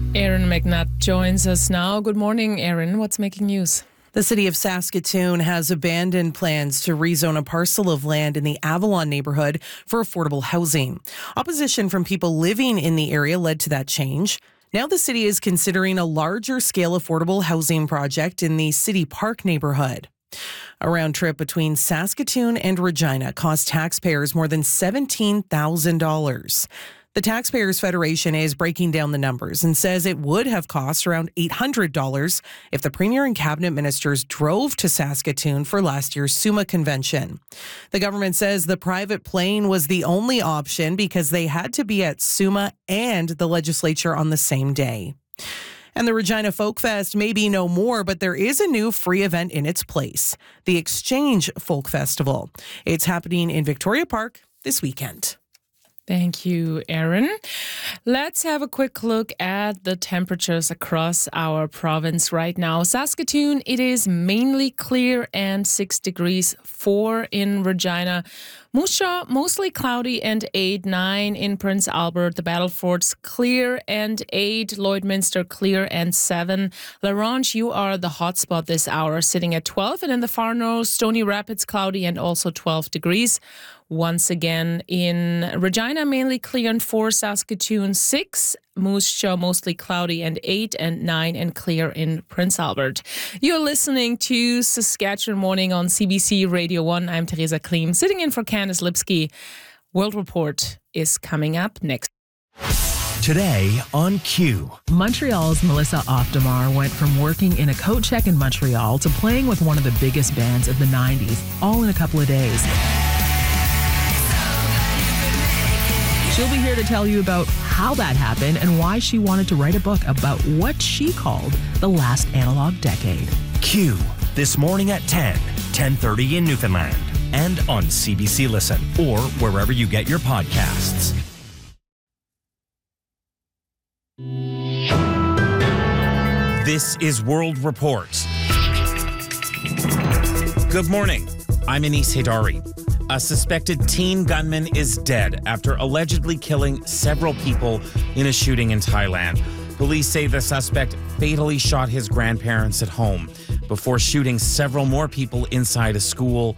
Aaron McNutt joins us now. Good morning, Aaron. What's making news? The city of Saskatoon has abandoned plans to rezone a parcel of land in the Avalon neighborhood for affordable housing. Opposition from people living in the area led to that change. Now the city is considering a larger scale affordable housing project in the City Park neighborhood. A round trip between Saskatoon and Regina cost taxpayers more than $17,000. The Taxpayers Federation is breaking down the numbers and says it would have cost around $800 if the Premier and Cabinet Ministers drove to Saskatoon for last year's SUMA convention. The government says the private plane was the only option because they had to be at SUMA and the legislature on the same day. And the Regina Folk Fest may be no more, but there is a new free event in its place, the Exchange Folk Festival. It's happening in Victoria Park this weekend. Thank you, Aaron. Let's have a quick look at the temperatures across our province right now. Saskatoon, it is mainly clear and 6 degrees, 4 in Regina. Moose Jaw, mostly cloudy and 8, 9 in Prince Albert. The Battlefords, clear and 8. Lloydminster, clear and 7. La Ronge, you are the hotspot this hour, sitting at 12. And in the far north, Stony Rapids, cloudy and also 12 degrees. Once again, in Regina, mainly clear and 4. Saskatoon, 6. Moose Jaw, mostly cloudy and 8, and 9 and clear in Prince Albert. You're listening to Saskatchewan Morning on CBC Radio 1. I'm Theresa Klim, sitting in for Candice Lipsky. World Report is coming up next. Today on Q. Montreal's Melissa Oftamar went from working in a coat check in Montreal to playing with one of the biggest bands of the 90s, all in a couple of days. She'll be here to tell you about how that happened and why she wanted to write a book about what she called the last analog decade. Q, this morning at 10:30 in Newfoundland, and on CBC Listen, or wherever you get your podcasts. This is World Report. Good morning. I'm Anis Haidari. A suspected teen gunman is dead after allegedly killing several people in a shooting in Thailand. Police say the suspect fatally shot his grandparents at home before shooting several more people inside a school